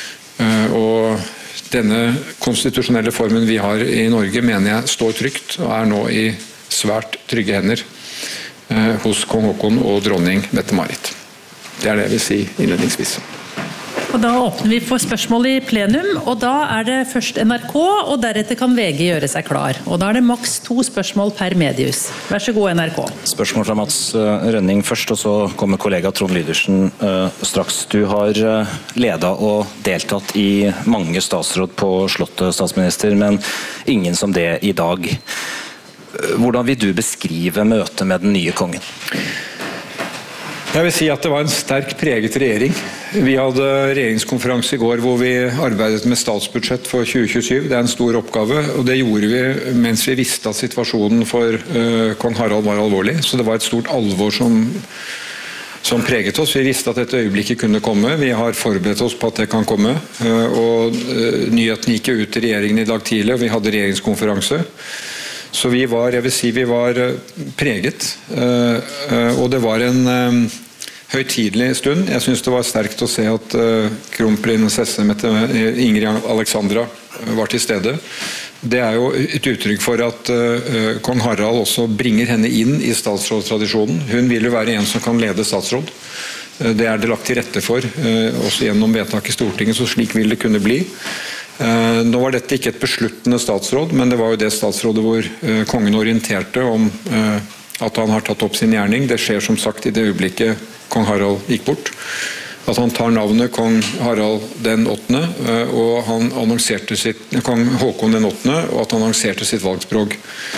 og denne konstitusjonelle formen vi har i Norge mener jeg står trygt og er nå i svært trygge hender hos kong Håkon og dronning Mette-Marit. Det er det jeg vil si innledningsvis. Og da åpner vi for spørsmål i plenum, og da er det først NRK, og deretter kan VG gjøre seg klar. Og da er det maks 2 spørsmål per mediehus. Vær så god, NRK. Spørsmål fra Mats Rønning først, og så kommer kollega Trond Lydersen straks. Du har ledet og deltatt i mange statsråd på Slottet, statsminister, men ingen som det i dag. Hvordan vil du beskrive møtet med den nye kongen? Jeg vil si at det var en sterk preget regjering. Vi hadde regjeringskonferanse i går hvor vi arbeidet med statsbudsjett for 2027. Det er en stor oppgave, og det gjorde vi mens vi visste at situasjonen for kong Harald var alvorlig. Så det var et stort alvor som preget oss. Vi visste at dette øyeblikket kunne komme. Vi har forberedt oss på at det kan komme. Og nyheten gikk ut til regjeringen i dag tidlig, og vi hadde regjeringskonferanse. Så vi var preget, og det var en høytidelig stund. Jeg synes det var sterkt å se at kronprinsesse Ingrid Alexandra var til stede. Det er jo et uttrykk for at kong Harald også bringer henne inn i statsrådstradisjonen. Hun vil jo være en som kan lede statsråd. Det er det lagt til rette for, også gjennom vedtak i Stortinget, så slik vil det kunne bli. Nå var dette ikke et besluttende statsråd, men det var jo det statsrådet hvor kongen orienterte om at han har tatt opp sin gjerning. Det skjer som sagt i det øyeblikket kong Harald gikk bort. At han tar navnet kong Harald den 8. og han annonserte kong Håkon den 8. og at han annonserte sitt valgspråk.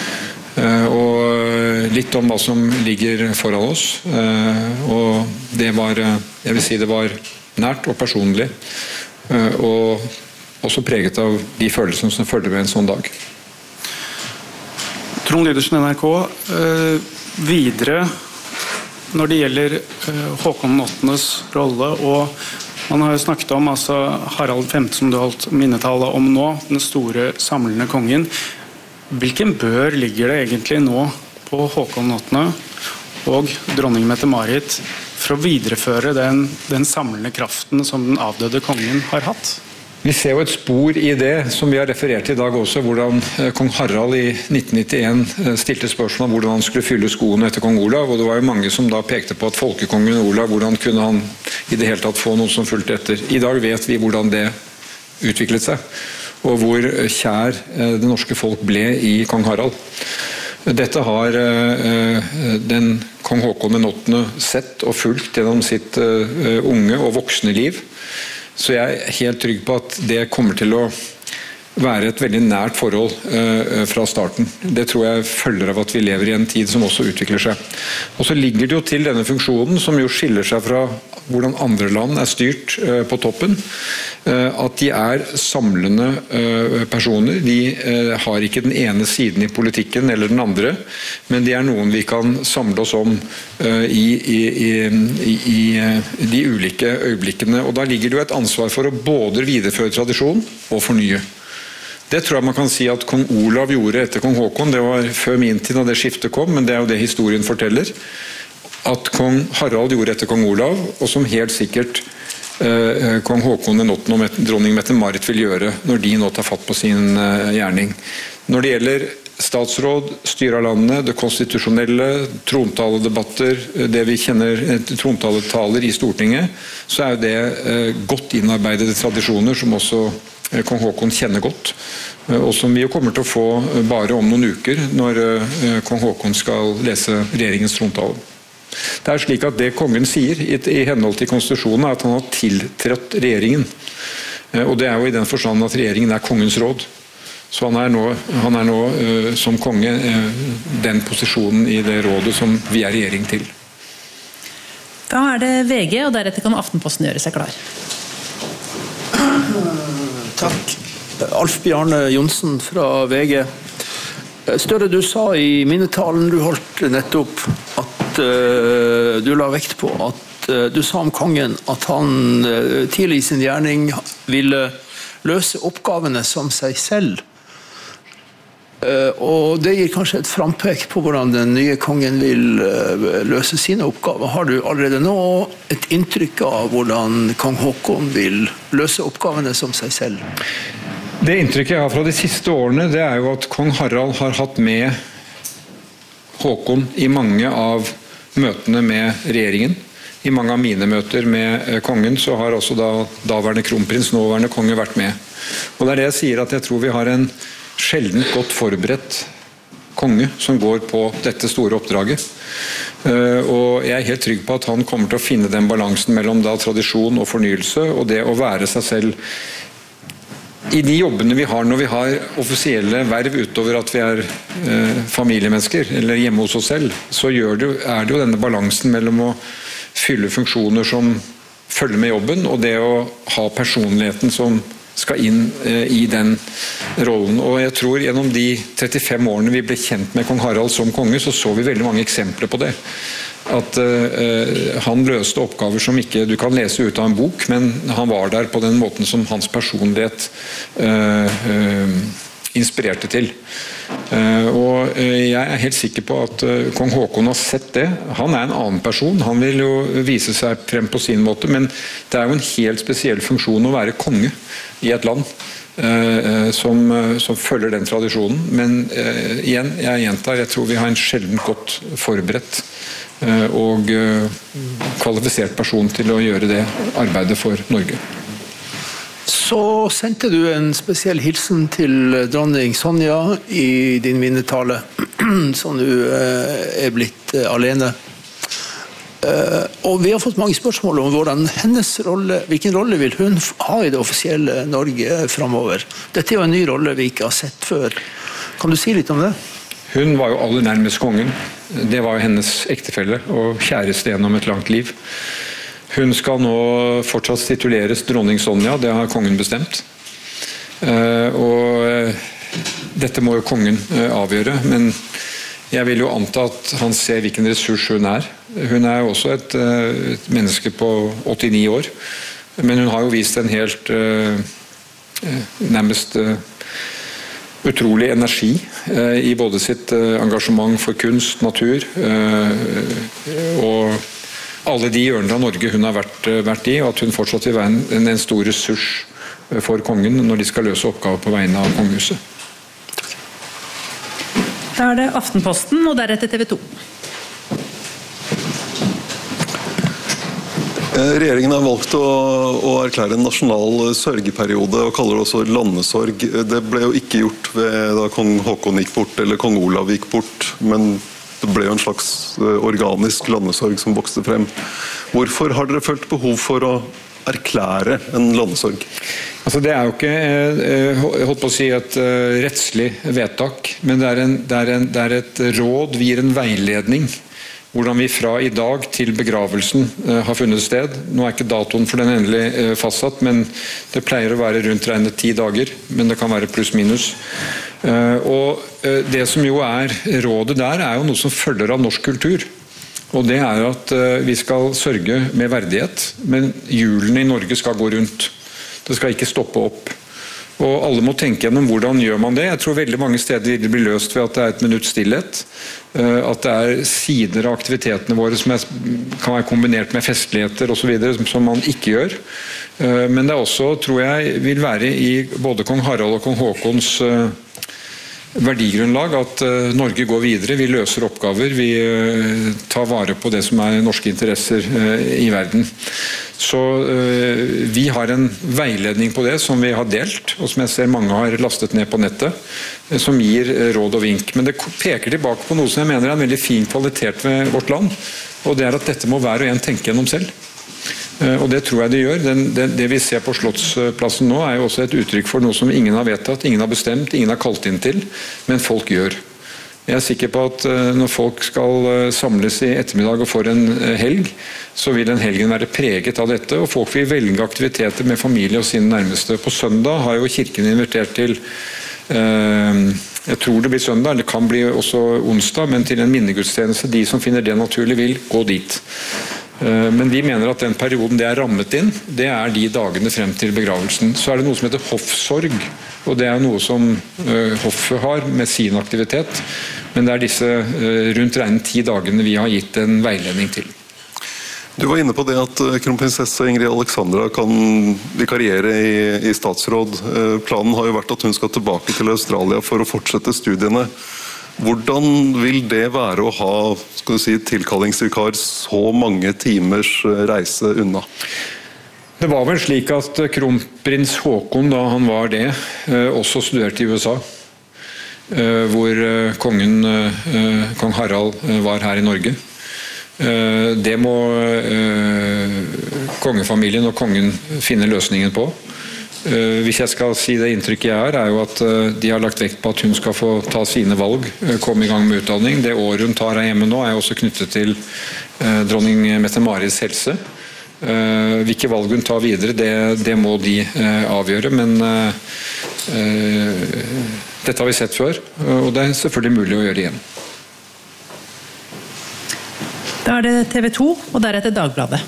Og litt om hva som ligger foran oss. Og det var, jeg vil si det var nært og personlig. Og også preget av de følelsene som følger med en sånn dag. Trond Lydersen, NRK. Videre, når det gjelder Håkon 8.s rolle, og man har jo snakket om Harald 5. som du holdt minnetale om nå, den store samlende kongen. Hvilken bør ligger det egentlig nå på Håkon 8. og dronning Mette-Marit for å videreføre den samlende kraften som den avdøde kongen har hatt? Vi ser jo et spor i det som vi har referert i dag også, hvordan kong Harald i 1991 stilte spørsmål om hvordan han skulle fylle skoene etter kong Olav, og det var jo mange som da pekte på at folkekongen Olav, hvordan kunne han i det hele tatt få noen som fulgte etter. I dag vet vi hvordan det utviklet seg, og hvor kjær det norske folk ble i kong Harald. Dette har den kong Håkon den 8. sett og fulgt gjennom sitt unge og voksne liv. Så jeg er helt trygg på at det kommer til å være et veldig nært forhold fra starten. Det tror jeg følger av at vi lever i en tid som også utvikler seg. Og så ligger det jo til denne funksjonen, som jo skiller seg fra hvordan andre land styrt på toppen, at de samlende personer. De har ikke den ene siden i politikken eller den andre, men de noen vi kan samle oss om i de ulike øyeblikkene. Og da ligger det jo et ansvar for å både videreføre tradisjon og fornye. Det tror jeg man kan si at kong Olav gjorde etter kong Håkon. Det var før min tid da det skiftet kom, men det jo det historien forteller. At kong Harald gjorde etter kong Olav, og som helt sikkert kong Håkon den 8. og dronning Mette-Marit vil gjøre når de nå tar fatt på sin gjerning. Når det gjelder statsråd, styre av landet, det konstitusjonelle, trontaledebatter, det vi kjenner trontaletaler i Stortinget, så jo det godt innarbeidede tradisjoner som også kong Håkon kjenner godt, og som vi jo kommer til å få bare om noen uker når kong Håkon skal lese regjeringens trontale. Det slik at det kongen sier i henhold til konstitusjonen at han har tiltrådt regjeringen, og det jo i den forstand at regjeringen kongens råd. Så han nå som konge den posisjonen i det rådet som vi regjering til. Da det VG, og deretter kan Aftenposten gjøre seg klar. Takk. Alf Bjarne Johnsen fra VG. Støre, du sa i minnetalen du holdt nettopp at du la vekt på at du sa om kongen at han tidlig i sin gjerning ville løse oppgavene som seg selv. Og det gir kanskje et frampek på hvordan den nye kongen vil løse sine oppgaver. Har du allerede nå et inntrykk av hvordan kong Håkon vil løse oppgavene som seg selv? Det inntrykket jeg har fra de siste årene, det jo at kong Harald har hatt med Håkon i mange av møtene med regjeringen. I mange av mine møter med kongen så har også daværende kronprins, nåværende konge vært med. Og det det jeg sier at jeg tror vi har en sjeldent godt forberedt konge som går på dette store oppdraget. Og jeg helt trygg på at han kommer til å finne den balansen mellom tradisjon og fornyelse, og det å være seg selv. I de jobbene vi har når vi har offisielle verv utover at vi familiemennesker, eller hjemme hos oss selv, så det jo denne balansen mellom å fylle funksjoner som følger med jobben, og det å ha personligheten som skal inn i den rollen. Og jeg tror gjennom de 35 årene vi ble kjent med kong Harald som konge, så vi veldig mange eksempler på det. At han løste oppgaver som ikke du kan lese ut av en bok, men han var der på den måten som hans personlighet inspirerte til. Og jeg helt sikker på at kong Håkon har sett det. Han en annen person, han vil jo vise seg frem på sin måte, men det jo en helt spesiell funksjon å være konge i et land som følger den tradisjonen. Men igjen, jeg gjentar, jeg tror vi har en sjeldent godt forberedt og kvalifisert person til å gjøre det arbeidet for Norge. Så sendte du en spesiell hilsen til dronning Sonja i din minnetale, som du blitt alene. Og vi har fått mange spørsmål om hvilken rolle vil hun ha i det offisielle Norge fremover. Dette jo en ny rolle vi ikke har sett før. Kan du si litt om det? Hun var jo aller nærmest kongen. Det var jo hennes ektefelle og kjæreste gjennom et langt liv. Hun skal nå fortsatt tituleres dronning Sonja, det har kongen bestemt. Og dette må jo kongen avgjøre, men jeg vil jo anta at han ser hvilken ressurs hun Hun jo også et menneske på 89 år, men hun har jo vist en helt nærmest utrolig energi i både sitt engasjement for kunst, natur og alle de hjørner av Norge hun har vært i, og at hun fortsatt vil være en stor ressurs for kongen når de skal løse oppgaver på vegne av kongehuset. Da det Aftenposten, og deretter TV 2. Regjeringen har valgt å erklære en nasjonal sørgeperiode og kaller det også landesorg. Det ble jo ikke gjort da kong Håkon gikk bort eller kong Olav gikk bort, men det ble jo en slags organisk landesorg som vokste frem. Hvorfor har dere følt behov for å erklære en landesorg? Altså det jo ikke jeg holdt på å si et rettslig vedtak, men det er et råd, vi gir en veiledning. Hvordan vi fra i dag til begravelsen har funnet sted. Nå ikke datoen for den endelig fastsatt, men det pleier å være rundt regnet 10 dager, men det kan være pluss minus. Og det som jo rådet der jo noe som følger av norsk kultur. Og det at vi skal sørge med verdighet, men hjulene i Norge skal gå rundt. Det skal ikke stoppe opp. Og alle må tenke gjennom hvordan gjør man det. Jeg tror veldig mange steder det blir løst ved at det et minutts stillhet. At det sider av aktivitetene våre som kan være kombinert med festligheter og så videre, som man ikke gjør. Men det også, tror jeg, vil være i både kong Harald og kong Håkons verdigrunnlag at Norge går videre, vi løser oppgaver, vi tar vare på det som norske interesser i verden. Så vi har en veiledning på det som vi har delt, og som jeg ser mange har lastet ned på nettet, som gir råd og vink. Men det peker tilbake på noe som jeg mener en veldig fin kvalitet ved vårt land, og det at dette må hver og en tenke gjennom selv. Og det tror jeg det gjør. Det vi ser på Slottsplassen nå jo også et uttrykk for noe som ingen har vedtatt, ingen har bestemt, ingen har kalt inn til, men folk gjør. Jeg sikker på at når folk skal samles i ettermiddag og får en helg, så vil den helgen være preget av dette, og folk vil velge aktiviteter med familie og sine nærmeste. På søndag har jo kirken invitert til, jeg tror det blir søndag, eller det kan bli også onsdag, men til en minnegudstjeneste. De som finner det naturlig vil gå dit. Men vi mener at den perioden det rammet inn, det de dagene frem til begravelsen. Så det noe som heter hoffsorg, og det noe som hoffet har med sin aktivitet. Men det disse rundt regnet 10 dagene vi har gitt en veiledning til. Du var inne på det at kronprinsesse Ingrid Alexandra kan vikariere i statsråd. Planen har jo vært at hun skal tilbake til Australia for å fortsette studiene. Hvordan vil det være å ha tilkallingsvikar så mange timers reise unna? Det var vel slik at kronprins Håkon, da han var det, også studerte i USA, hvor kong Harald var her i Norge. Det må kongefamilien og kongen finne løsningen på. Hvis jeg skal si det inntrykket jeg jo at de har lagt vekt på at hun skal få ta sine valg, komme i gang med utdanning. Det året hun tar her hjemme nå jo også knyttet til dronning Mette-Maris helse. Hvilke valg hun tar videre, det må de avgjøre, men dette har vi sett før, og det selvfølgelig mulig å gjøre igjen. Da det TV 2, og deretter Dagbladet.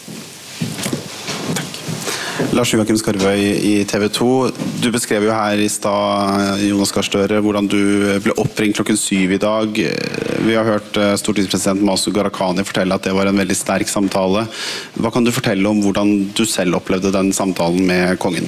Lars Joakim Skarvøy i TV 2. Du beskrev jo her i stad, Jonas Gahr Støre, hvordan du ble oppringt klokken 7 i dag. Vi har hørt stortingspresident Masud Gharahkhani fortelle at det var en veldig sterk samtale. Hva kan du fortelle om hvordan du selv opplevde den samtalen med kongen?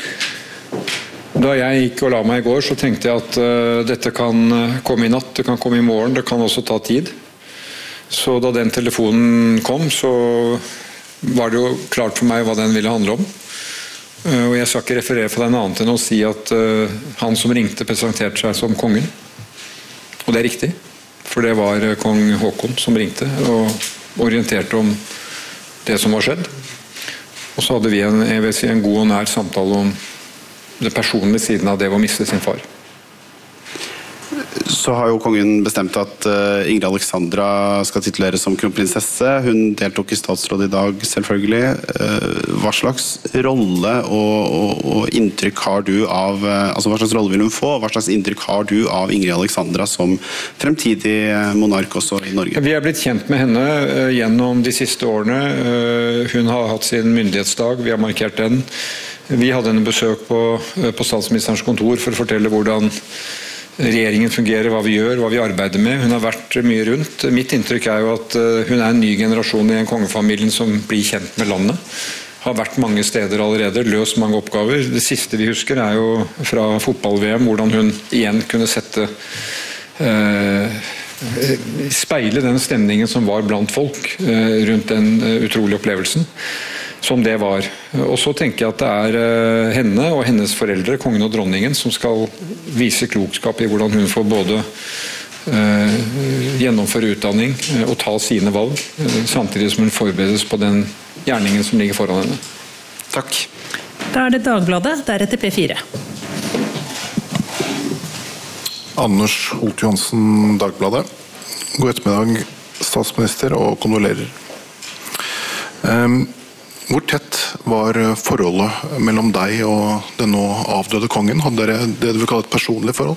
Da jeg gikk og la meg i går, så tenkte jeg at dette kan komme i natt, det kan komme i morgen, det kan også ta tid. Så da den telefonen kom, så var det jo klart for meg hva den ville handle om. Og jeg skal ikke referere for deg annet enn å si at han som ringte presenterte seg som kongen. Og det riktig, for det var kong Håkon som ringte og orienterte om det som var skjedd. Og så hadde vi en god og nær samtale om det personlige siden av det å miste sin far. Så har jo kongen bestemt at Ingrid Alexandra skal tituleres som kronprinsesse. Hun deltok i statsråd i dag, selvfølgelig. Hva slags rolle og inntrykk har du av, altså hva slags rolle vil hun få? Hva slags inntrykk har du av Ingrid Alexandra som fremtidig monark også i Norge? Vi blitt kjent med henne gjennom de siste årene. Hun har hatt sin myndighetsdag, vi har markert den. Vi hadde henne besøk på statsministerens kontor for å fortelle hvordan regjeringen fungerer, hva vi gjør, hva vi arbeider med. Hun har vært mye rundt. Mitt inntrykk jo at hun en ny generasjon i en kongefamilien som blir kjent med landet. Har vært mange steder allerede, løst mange oppgaver. Det siste vi husker jo fra fotball-VM, hvordan hun igjen kunne speile den stemningen som var blant folk rundt den utrolige opplevelsen. Som det var. Og så tenker jeg at det henne og hennes foreldre, kongen og dronningen, som skal vise klokskap i hvordan hun får både gjennomføre utdanning og ta sine valg, samtidig som hun forberedes på den gjerningen som ligger foran henne. Takk. Da er det Dagbladet, deretter P4. Anders Holt Johansen, Dagbladet. God ettermiddag, statsminister, og kondolerer. Hvor tett var forholdet mellom deg og den nå avdøde kongen? Hadde dere det du vil kalle et personlig forhold?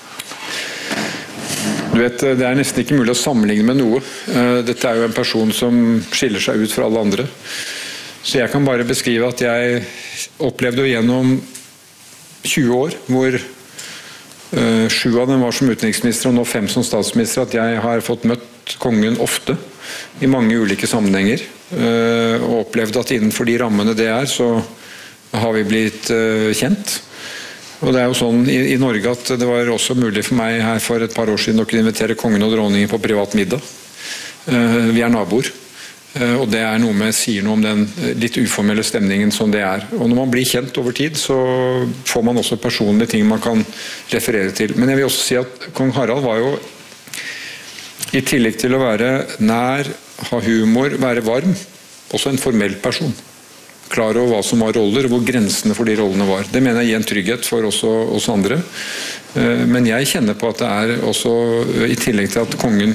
Du vet, det er nesten ikke mulig å sammenligne med noe. Dette er jo en person som skiller seg ut fra alle andre. Så jeg kan bare beskrive at jeg opplevde jo gjennom 20 år, hvor 7 av dem var som utenriksminister og nå 5 som statsminister, at jeg har fått møtt kongen ofte i mange ulike sammenhenger, og opplevd at innenfor de rammene det er, så har vi blitt kjent. Og det er jo sånn i Norge at det var også mulig for meg her for et par år siden å kunne invitere kongen og dronningen på privat middag. Vi er naboer. Og det er sier noe om den litt uformelle stemningen som det er. Og når man blir kjent over tid, så får man også personlige ting man kan referere til. Men jeg vil også si at kong Harald var jo, i tillegg til å være nær, ha humor, være varm, også en formell person. Klar over hva som var roller, og hvor grensene for de rollene var. Det mener jeg gir en trygghet for oss andre. Men jeg kjenner på at det er også, i tillegg til at kongen